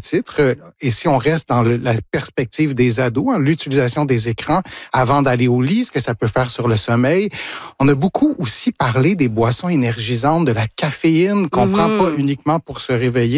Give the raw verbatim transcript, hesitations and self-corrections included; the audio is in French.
titre. Et si on reste dans le, la perspective des ados, hein, l'utilisation des écrans avant d'aller au lit, ce que ça peut faire sur le sommeil. On a beaucoup aussi parlé des boissons énergisantes, de la caféine qu'on mm-hmm. prend pas uniquement pour se réveiller,